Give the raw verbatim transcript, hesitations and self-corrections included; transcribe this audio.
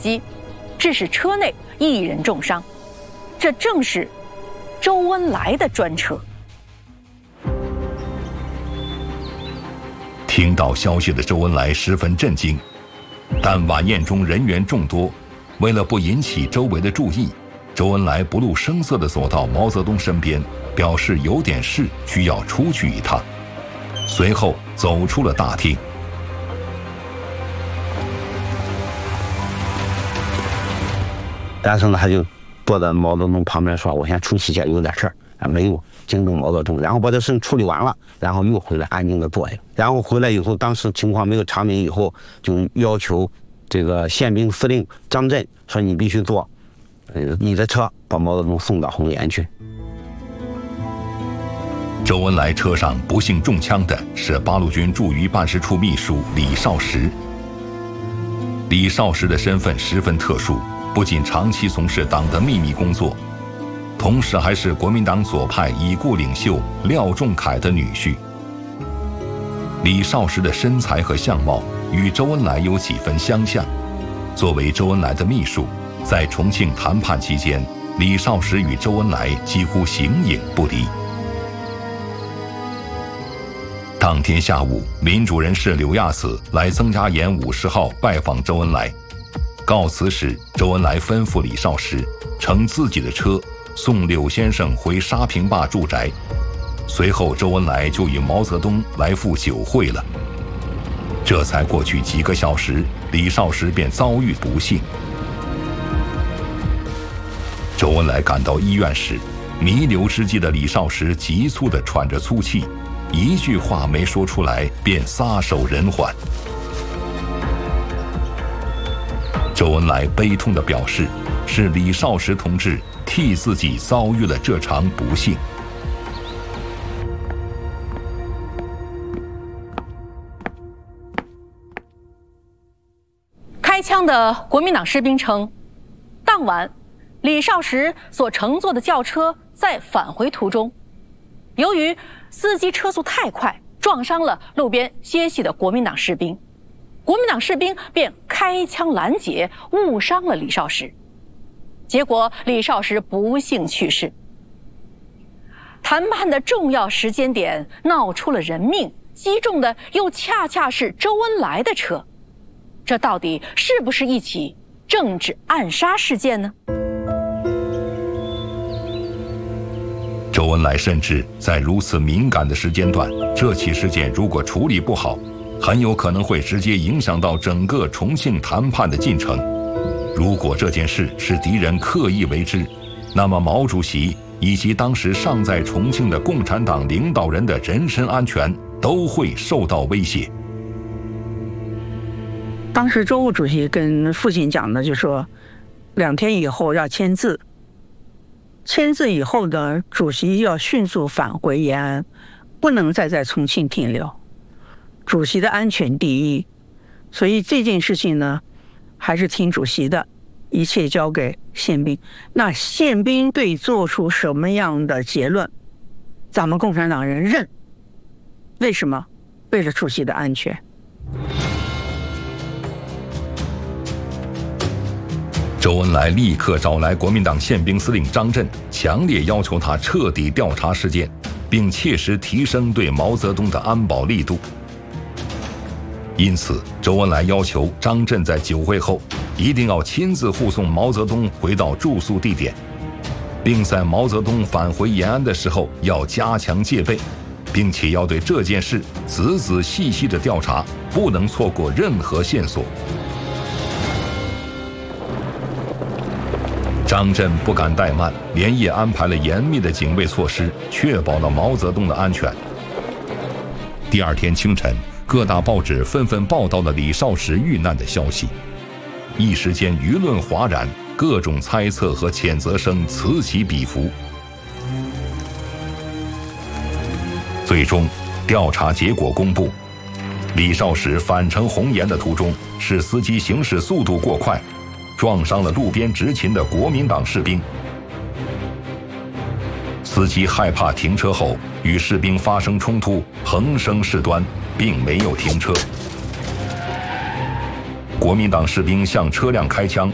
击，致使车内一人重伤。这正是周恩来的专车。 听到消息的周恩来十分震惊，但晚宴中人员众多，为了不引起周围的注意，周恩来不露声色地走到毛泽东身边，表示有点事需要出去一趟，随后走出了大厅。 然后呢，他就坐在毛泽东旁边说：“我先出去一下，有点事儿。”啊，没有惊动毛泽东，然后把这事处理完了，然后又回来安静的坐下。然后回来以后，当时情况没有查明以后，就要求这个宪兵司令张震说：“你必须坐，呃，你的车把毛泽东送到红岩去。” 周恩来车上不幸中枪的是八路军驻豫办事处秘书李少时。李少时的身份十分特殊，不仅长期从事党的秘密工作，同时还是国民党左派已故领袖廖仲恺的女婿。李少时的身材和相貌与周恩来有几分相像。作为周恩来的秘书，在重庆谈判期间，李少时与周恩来几乎形影不离。当天下午，民主人士柳亚子来曾家岩五十号拜访周恩来。告辞时，周恩来吩咐李少时乘自己的车送柳先生回沙坪坝住宅。随后，周恩来就与毛泽东来赴酒会了。这才过去几个小时，李少时便遭遇不幸。周恩来赶到医院时，弥留之际的李少时急促地喘着粗气，一句话没说出来便撒手人寰。周恩来悲痛地表示，是李少时同志替自己遭遇了这场不幸。 开枪的国民党士兵称，当晚李少时所乘坐的轿车在返回途中，由于司机车速太快，撞伤了路边歇息的国民党士兵，国民党士兵便开枪拦截，误伤了李少时，结果李少时不幸去世。谈判的重要时间点闹出了人命，击中的又恰恰是周恩来的车，这到底是不是一起政治暗杀事件呢？ 周恩来甚至在如此敏感的时间段，这起事件如果处理不好，很有可能会直接影响到整个重庆谈判的进程。如果这件事是敌人刻意为之，那么毛主席以及当时尚在重庆的共产党领导人的人身安全都会受到威胁。 当时周副主席跟父亲讲的就说，两天以后要签字，签字以后呢，主席要迅速返回延安，不能再在重庆停留，主席的安全第一。所以这件事情呢，还是听主席的，一切交给宪兵。那宪兵对做出什么样的结论，咱们共产党人认。为什么？为了主席的安全。 周恩来立刻找来国民党宪兵司令张震，强烈要求他彻底调查事件，并切实提升对毛泽东的安保力度。因此，周恩来要求张震在酒会后一定要亲自护送毛泽东回到住宿地点，并在毛泽东返回延安的时候要加强戒备，并且要对这件事仔仔细细的调查，不能错过任何线索。张震不敢怠慢，连夜安排了严密的警卫措施，确保了毛泽东的安全。第二天清晨，各大报纸纷纷报道了李少时遇难的消息，一时间舆论哗然，各种猜测和谴责声此起彼伏。最终，调查结果公布，李少时返程红岩的途中，是司机行驶速度过快，撞伤了路边执勤的国民党士兵。司机害怕停车后与士兵发生冲突，横生事端，并没有停车。国民党士兵向车辆开枪，